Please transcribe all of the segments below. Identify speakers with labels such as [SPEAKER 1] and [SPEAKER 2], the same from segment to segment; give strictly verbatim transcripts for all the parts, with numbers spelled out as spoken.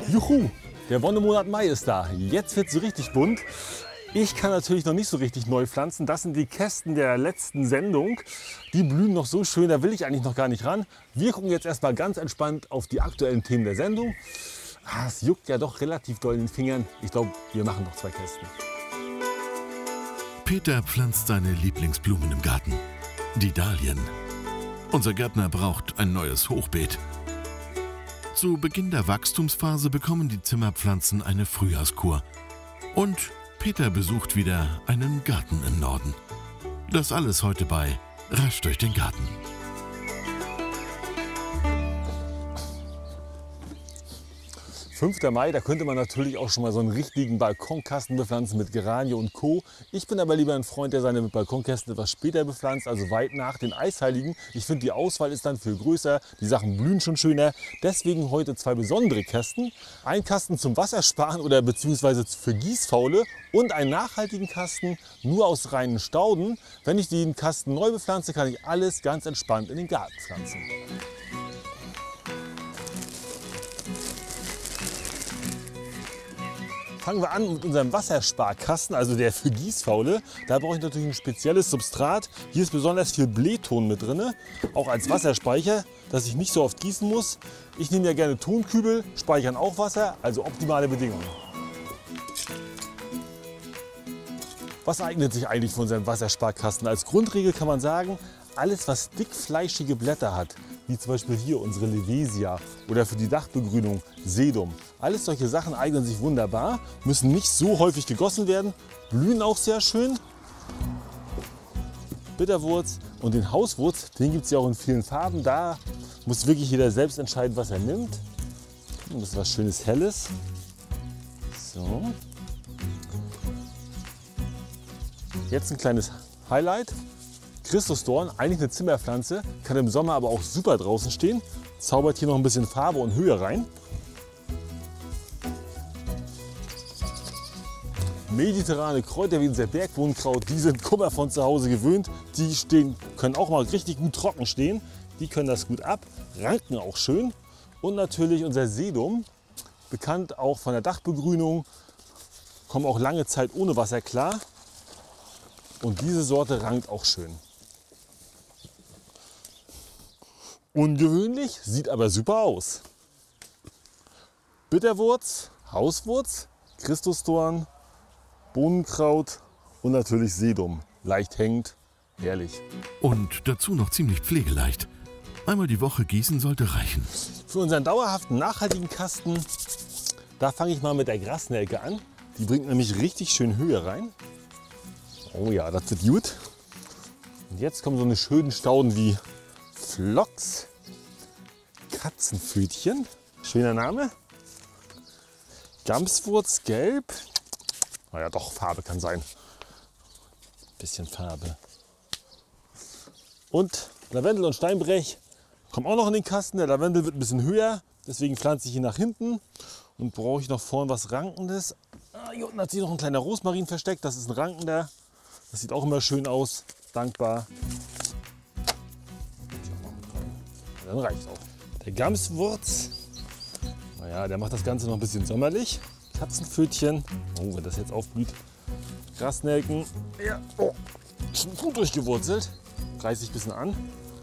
[SPEAKER 1] Juhu, der Wonnemonat Mai ist da. Jetzt wird es so richtig bunt. Ich kann natürlich noch nicht so richtig neu pflanzen. Das sind die Kästen der letzten Sendung. Die blühen noch so schön, da will ich eigentlich noch gar nicht ran. Wir gucken jetzt erstmal ganz entspannt auf die aktuellen Themen der Sendung. Ah, es juckt ja doch relativ doll in den Fingern. Ich glaube, wir machen noch zwei Kästen.
[SPEAKER 2] Peter pflanzt seine Lieblingsblumen im Garten. Die Dahlien. Unser Gärtner braucht ein neues Hochbeet. Zu Beginn der Wachstumsphase bekommen die Zimmerpflanzen eine Frühjahrskur. Und Peter besucht wieder einen Garten im Norden. Das alles heute bei Rasch durch den Garten.
[SPEAKER 1] fünfter Mai, da könnte man natürlich auch schon mal so einen richtigen Balkonkasten bepflanzen mit Geranie und Co. Ich bin aber lieber ein Freund, der seine Balkonkästen etwas später bepflanzt, also weit nach den Eisheiligen. Ich finde, die Auswahl ist dann viel größer, die Sachen blühen schon schöner. Deswegen heute zwei besondere Kästen. Ein Kasten zum Wassersparen oder beziehungsweise für Gießfaule und einen nachhaltigen Kasten nur aus reinen Stauden. Wenn ich den Kasten neu bepflanze, kann ich alles ganz entspannt in den Garten pflanzen. Fangen wir an mit unserem Wassersparkasten, also der für Gießfaule. Da brauche ich natürlich ein spezielles Substrat. Hier ist besonders viel Blähton mit drin, auch als Wasserspeicher, dass ich nicht so oft gießen muss. Ich nehme ja gerne Tonkübel, speichern auch Wasser, also optimale Bedingungen. Was eignet sich eigentlich für unseren Wassersparkasten? Als Grundregel kann man sagen, alles was dickfleischige Blätter hat, wie zum Beispiel hier unsere Levesia oder für die Dachbegrünung Sedum. Alles solche Sachen eignen sich wunderbar, müssen nicht so häufig gegossen werden, blühen auch sehr schön. Bitterwurz und den Hauswurz, den gibt es ja auch in vielen Farben. Da muss wirklich jeder selbst entscheiden, was er nimmt. Das ist was Schönes Helles. So. Jetzt ein kleines Highlight. Christusdorn, eigentlich eine Zimmerpflanze, kann im Sommer aber auch super draußen stehen. Zaubert hier noch ein bisschen Farbe und Höhe rein. Mediterrane Kräuter wie unser Bergwohnkraut, die sind Kummer von zu Hause gewöhnt. Die stehen, können auch mal richtig gut trocken stehen. Die können das gut ab, ranken auch schön. Und natürlich unser Sedum, bekannt auch von der Dachbegrünung, kommen auch lange Zeit ohne Wasser klar. Und diese Sorte rankt auch schön. Ungewöhnlich, sieht aber super aus. Bitterwurz, Hauswurz, Christusdorn, Bohnenkraut und natürlich Sedum. Leicht hängend, herrlich.
[SPEAKER 2] Und dazu noch ziemlich pflegeleicht. Einmal die Woche gießen sollte reichen.
[SPEAKER 1] Für unseren dauerhaften, nachhaltigen Kasten, da fange ich mal mit der Grasnelke an. Die bringt nämlich richtig schön Höhe rein. Oh ja, das wird gut. Und jetzt kommen so eine schönen Stauden wie Phlox, Katzenpfötchen, schöner Name. Gamswurz, gelb. Naja, doch, Farbe kann sein. Bisschen Farbe. Und Lavendel und Steinbrech kommen auch noch in den Kasten. Der Lavendel wird ein bisschen höher, deswegen pflanze ich ihn nach hinten. Und brauche ich noch vorne was Rankendes. Ah, hier unten hat sich noch ein kleiner Rosmarin versteckt. Das ist ein Rankender. Das sieht auch immer schön aus. Dankbar. Dann reicht auch. Der Gamswurz. Naja, der macht das Ganze noch ein bisschen sommerlich. Katzenpfötchen. Oh, wenn das jetzt aufblüht. Grasnelken. Ja. Oh, schon gut durchgewurzelt. Reiße ich ein bisschen an.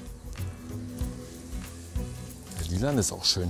[SPEAKER 1] Der Lilan ist auch schön.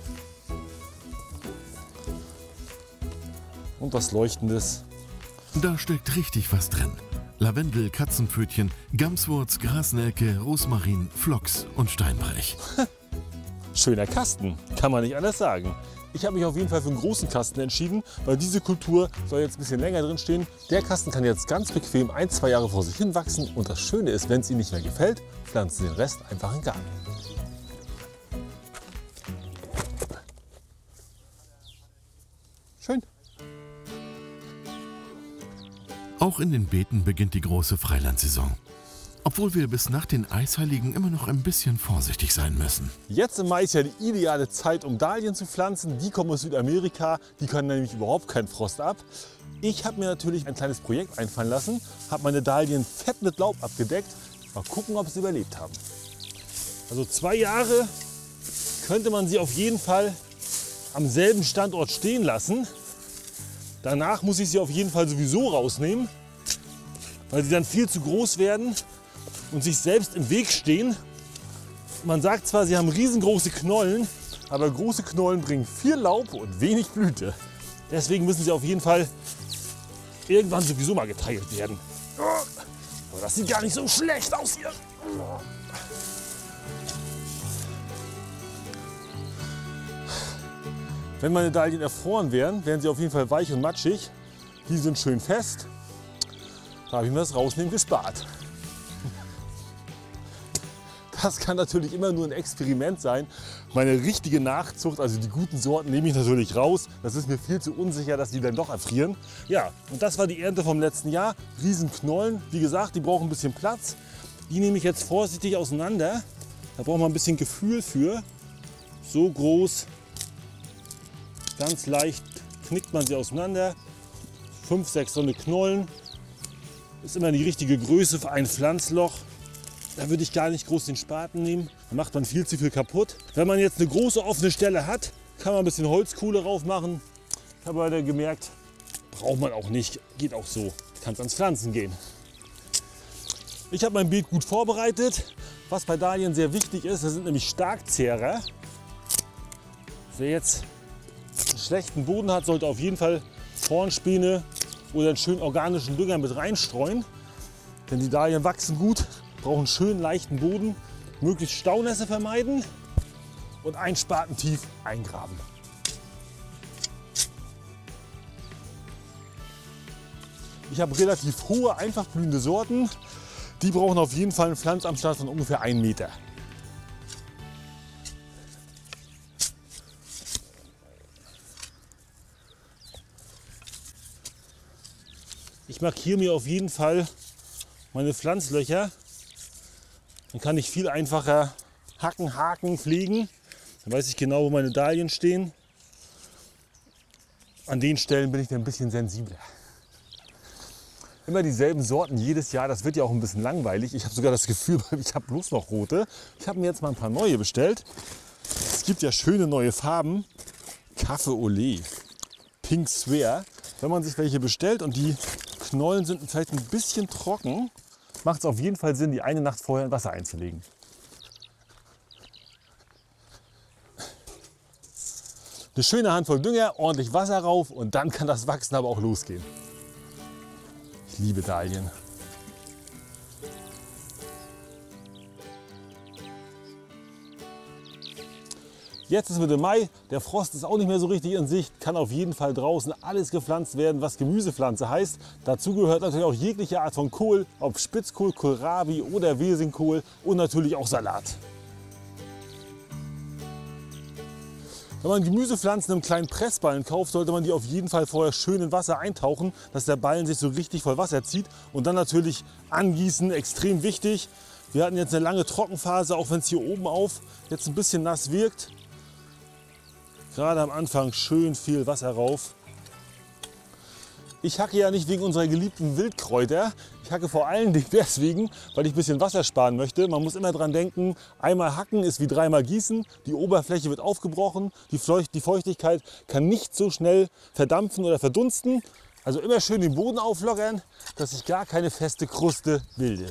[SPEAKER 1] Und was Leuchtendes.
[SPEAKER 2] Da steckt richtig was drin. Lavendel, Katzenpfötchen, Gamswurz, Grasnelke, Rosmarin, Phlox und Steinbrech.
[SPEAKER 1] Schöner Kasten, kann man nicht anders sagen. Ich habe mich auf jeden Fall für einen großen Kasten entschieden, weil diese Kultur soll jetzt ein bisschen länger drin stehen. Der Kasten kann jetzt ganz bequem ein, zwei Jahre vor sich hin wachsen. Und das Schöne ist, wenn es Ihnen nicht mehr gefällt, pflanzen Sie den Rest einfach in den Garten. Schön.
[SPEAKER 2] Auch in den Beeten beginnt die große Freilandsaison. Obwohl wir bis nach den Eisheiligen immer noch ein bisschen vorsichtig sein müssen.
[SPEAKER 1] Jetzt im Mai ist ja die ideale Zeit, um Dahlien zu pflanzen. Die kommen aus Südamerika, die können nämlich überhaupt keinen Frost ab. Ich habe mir natürlich ein kleines Projekt einfallen lassen, habe meine Dahlien fett mit Laub abgedeckt. Mal gucken, ob sie überlebt haben. Also zwei Jahre könnte man sie auf jeden Fall am selben Standort stehen lassen. Danach muss ich sie auf jeden Fall sowieso rausnehmen, weil sie dann viel zu groß werden und sich selbst im Weg stehen. Man sagt zwar, sie haben riesengroße Knollen, aber große Knollen bringen viel Laub und wenig Blüte. Deswegen müssen sie auf jeden Fall irgendwann sowieso mal geteilt werden. Aber das sieht gar nicht so schlecht aus hier. Wenn meine Dahlien erfroren wären, wären sie auf jeden Fall weich und matschig. Die sind schön fest. Da habe ich mir das Rausnehmen gespart. Das kann natürlich immer nur ein Experiment sein. Meine richtige Nachzucht, also die guten Sorten, nehme ich natürlich raus. Das ist mir viel zu unsicher, dass die dann doch erfrieren. Ja, und das war die Ernte vom letzten Jahr. Riesenknollen. Wie gesagt, die brauchen ein bisschen Platz. Die nehme ich jetzt vorsichtig auseinander. Da braucht man ein bisschen Gefühl für. So groß, ganz leicht knickt man sie auseinander. Fünf, sechs so eine Knollen. Ist immer die richtige Größe für ein Pflanzloch. Da würde ich gar nicht groß den Spaten nehmen. Da macht man viel zu viel kaputt. Wenn man jetzt eine große offene Stelle hat, kann man ein bisschen Holzkohle drauf machen. Ich habe heute gemerkt, braucht man auch nicht. Geht auch so. Kann es ans Pflanzen gehen. Ich habe mein Beet gut vorbereitet. Was bei Dahlien sehr wichtig ist, das sind nämlich Starkzehrer. Wer jetzt einen schlechten Boden hat, sollte auf jeden Fall Hornspäne oder einen schönen organischen Dünger mit reinstreuen. Denn die Dahlien wachsen gut, brauchen einen schönen leichten Boden, möglichst Staunässe vermeiden und einen Spaten tief eingraben. Ich habe relativ hohe, einfach blühende Sorten. Die brauchen auf jeden Fall einen Pflanzabstand von ungefähr einem Meter. Ich markiere mir auf jeden Fall meine Pflanzlöcher. Dann kann ich viel einfacher hacken, haken, pflegen. Dann weiß ich genau, wo meine Dahlien stehen. An den Stellen bin ich dann ein bisschen sensibler. Immer dieselben Sorten jedes Jahr, das wird ja auch ein bisschen langweilig. Ich habe sogar das Gefühl, ich habe bloß noch rote. Ich habe mir jetzt mal ein paar neue bestellt. Es gibt ja schöne neue Farben. Kaffee Olé, Pink Swear. Wenn man sich welche bestellt und die Knollen sind vielleicht ein bisschen trocken, macht es auf jeden Fall Sinn, die eine Nacht vorher in Wasser einzulegen. Eine schöne Handvoll Dünger, ordentlich Wasser rauf und dann kann das Wachsen aber auch losgehen. Ich liebe Dahlien. Jetzt ist Mitte Mai, der Frost ist auch nicht mehr so richtig in Sicht, kann auf jeden Fall draußen alles gepflanzt werden, was Gemüsepflanze heißt. Dazu gehört natürlich auch jegliche Art von Kohl, ob Spitzkohl, Kohlrabi oder Wirsingkohl und natürlich auch Salat. Wenn man Gemüsepflanzen im kleinen Pressballen kauft, sollte man die auf jeden Fall vorher schön in Wasser eintauchen, dass der Ballen sich so richtig voll Wasser zieht. Und dann natürlich angießen, extrem wichtig. Wir hatten jetzt eine lange Trockenphase, auch wenn es hier oben auf jetzt ein bisschen nass wirkt. Gerade am Anfang schön viel Wasser rauf. Ich hacke ja nicht wegen unserer geliebten Wildkräuter. Ich hacke vor allen Dingen deswegen, weil ich ein bisschen Wasser sparen möchte. Man muss immer dran denken, einmal hacken ist wie dreimal gießen. Die Oberfläche wird aufgebrochen, die Feuchtigkeit kann nicht so schnell verdampfen oder verdunsten. Also immer schön den Boden auflockern, dass sich gar keine feste Kruste bildet.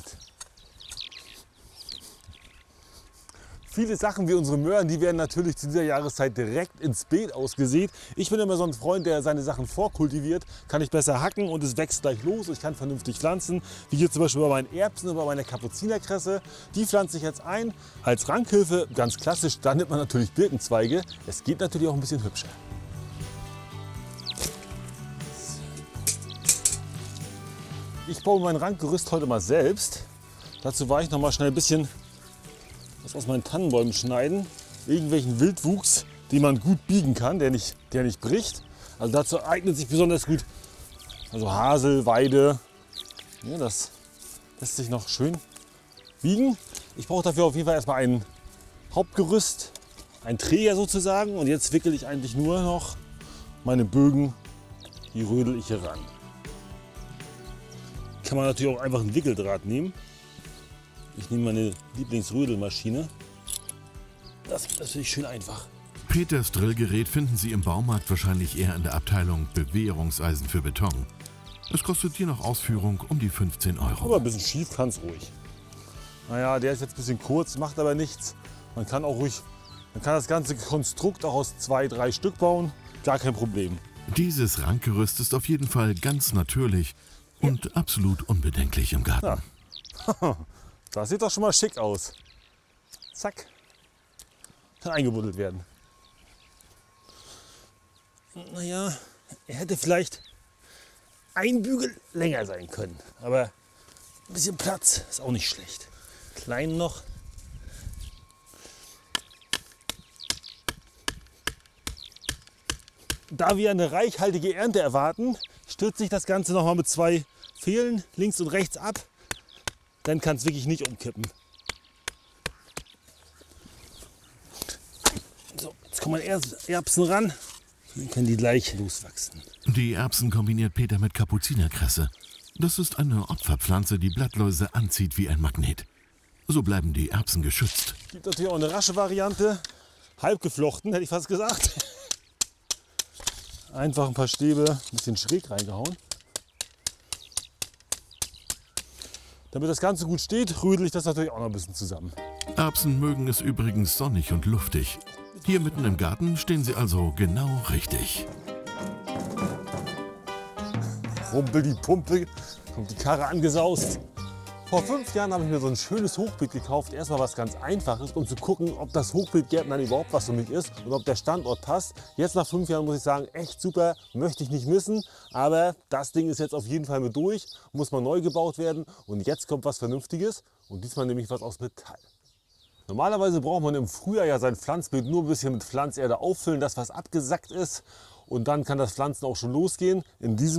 [SPEAKER 1] Viele Sachen wie unsere Möhren, die werden natürlich zu dieser Jahreszeit direkt ins Beet ausgesät. Ich bin immer so ein Freund, der seine Sachen vorkultiviert. Kann ich besser hacken und es wächst gleich los. Ich kann vernünftig pflanzen, wie hier zum Beispiel bei meinen Erbsen oder bei meiner Kapuzinerkresse. Die pflanze ich jetzt ein. Als Rankhilfe, ganz klassisch, da nimmt man natürlich Birkenzweige. Es geht natürlich auch ein bisschen hübscher. Ich baue mein Rankgerüst heute mal selbst. Dazu war ich noch mal schnell ein bisschen was aus meinen Tannenbäumen schneiden. Irgendwelchen Wildwuchs, den man gut biegen kann, der nicht, der nicht bricht. Also dazu eignet sich besonders gut also Hasel, Weide. Ja, das lässt sich noch schön biegen. Ich brauche dafür auf jeden Fall erstmal ein Hauptgerüst, ein Träger sozusagen. Und jetzt wickel ich eigentlich nur noch meine Bögen, die rödel ich hier ran. Kann man natürlich auch einfach einen Wickeldraht nehmen. Ich nehme meine Lieblingsrödelmaschine. Das ist natürlich schön einfach.
[SPEAKER 2] Peters Drillgerät finden Sie im Baumarkt wahrscheinlich eher in der Abteilung Bewährungseisen für Beton. Es kostet je nach Ausführung um die fünfzehn Euro.
[SPEAKER 1] Aber ein bisschen schief kann es ruhig. Naja, der ist jetzt ein bisschen kurz, macht aber nichts. Man kann auch ruhig, man kann das ganze Konstrukt auch aus zwei, drei Stück bauen. Gar kein Problem.
[SPEAKER 2] Dieses Rankgerüst ist auf jeden Fall ganz natürlich und ja. absolut unbedenklich im Garten.
[SPEAKER 1] Ja. Das sieht doch schon mal schick aus. Zack. Kann eingebuddelt werden. Naja, er hätte vielleicht ein Bügel länger sein können. Aber ein bisschen Platz ist auch nicht schlecht. Klein noch. Da wir eine reichhaltige Ernte erwarten, stützt sich das Ganze noch mal mit zwei Pfählen links und rechts ab. Dann kann es wirklich nicht umkippen. So, jetzt kommen erst Erbsen ran. Dann können die gleich loswachsen.
[SPEAKER 2] Die Erbsen kombiniert Peter mit Kapuzinerkresse. Das ist eine Opferpflanze, die Blattläuse anzieht wie ein Magnet. So bleiben die Erbsen geschützt.
[SPEAKER 1] Gibt natürlich auch eine rasche Variante. Halb geflochten, hätte ich fast gesagt. Einfach ein paar Stäbe ein bisschen schräg reingehauen. Damit das Ganze gut steht, rüdel ich das natürlich auch noch ein bisschen zusammen.
[SPEAKER 2] Erbsen mögen es übrigens sonnig und luftig. Hier mitten im Garten stehen sie also genau richtig.
[SPEAKER 1] Rumpel die Pumpe, kommt die Karre angesaust. Vor fünf Jahren habe ich mir so ein schönes Hochbeet gekauft. Erstmal was ganz Einfaches, um zu gucken, ob das Hochbeetgärtnern überhaupt was für mich ist und ob der Standort passt. Jetzt nach fünf Jahren muss ich sagen, echt super, möchte ich nicht missen. Aber das Ding ist jetzt auf jeden Fall mit durch, muss mal neu gebaut werden. Und jetzt kommt was Vernünftiges und diesmal nämlich was aus Metall. Normalerweise braucht man im Frühjahr ja sein Pflanzbeet nur ein bisschen mit Pflanzerde auffüllen, dass was abgesackt ist. Und dann kann das Pflanzen auch schon losgehen. In diesem